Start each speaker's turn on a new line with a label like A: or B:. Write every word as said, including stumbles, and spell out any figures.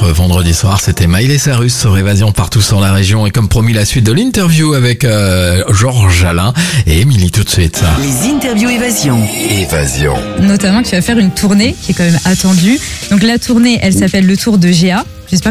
A: notre vendredi soir, c'était Miley Cyrus sur Évasion partout sur la région. Et comme promis, la suite de l'interview avec euh, Georges Alain et Émilie tout de suite.
B: Les interviews Évasion.
C: Évasion.
D: Notamment, tu vas faire une tournée qui est quand même attendue. Donc la tournée, elle s'appelle le Tour de G A.